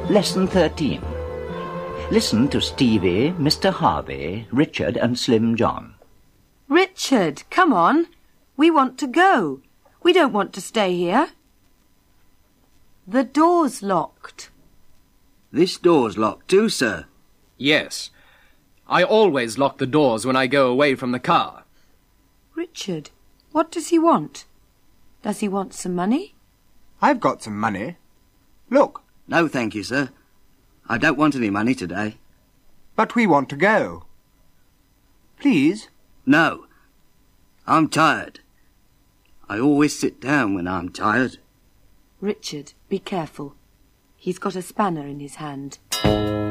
Lesson 13. Listen to Stevie, Mr. Harvey, Richard and Slim John. Richard, come on. We want to go. We don't want to stay here. The door's locked. This door's locked too, sir. Yes. I always lock the doors when I go away from the car. Richard, what does he want? Does he want some money? I've got some money. Look. No, thank you, sir. I don't want any money today. But we want to go. Please? No. I'm tired. I always sit down when I'm tired. Richard, be careful. He's got a spanner in his hand.